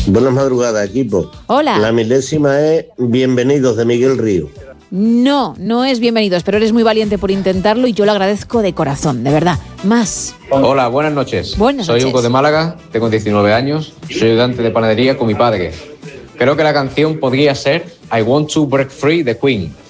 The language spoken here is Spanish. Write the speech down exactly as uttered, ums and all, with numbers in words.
Buenas madrugadas, equipo. Hola. La milésima es Bienvenidos de Miguel Río. No, no es bienvenidos, pero eres muy valiente por intentarlo y yo lo agradezco de corazón, de verdad. Más. Hola, buenas noches. Buenas Soy noches. Hugo de Málaga, tengo diecinueve años, soy ayudante de panadería con mi padre. Creo que la canción podría ser I Want to Break Free de Queen.